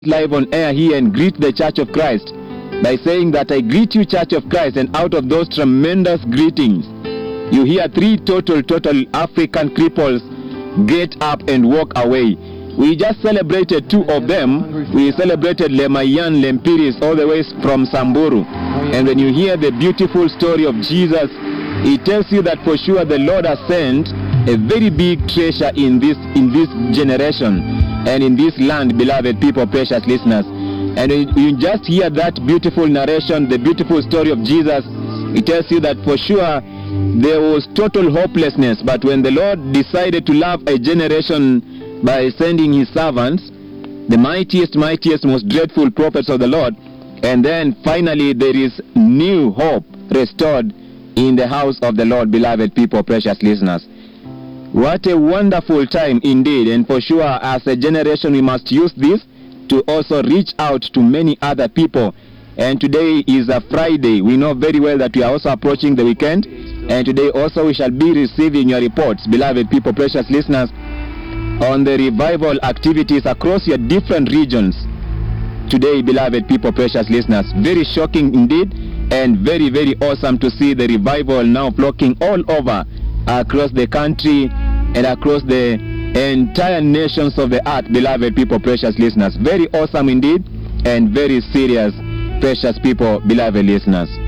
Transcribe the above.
live on air here and greet the Church of Christ by saying that I greet you, Church of Christ, and out of those tremendous greetings, you hear three total African cripples get up and walk away. We just celebrated two of them. We celebrated Lemayan Lempiris all the way from Samburu. And when you hear the beautiful story of Jesus, it tells you that for sure the Lord has sent a very big treasure in this generation and in this land, beloved people, precious listeners. And you just hear that beautiful narration, the beautiful story of Jesus. It tells you that for sure there was total hopelessness, but when the Lord decided to love a generation by sending his servants, the mightiest, most dreadful prophets of the Lord, and then finally there is new hope restored in the house of the Lord, beloved people, precious listeners. What a wonderful time indeed, and for sure as a generation we must use this to also reach out to many other people. And today is a Friday. We know very well that we are also approaching the weekend, and today also we shall be receiving your reports, beloved people, precious listeners, on the revival activities across your different regions today, beloved people, precious listeners. Very shocking indeed, and very, very awesome to see the revival now flocking all over across the country and across the entire nations of the earth, beloved people, precious listeners. Very awesome indeed, and very serious, precious people, beloved listeners.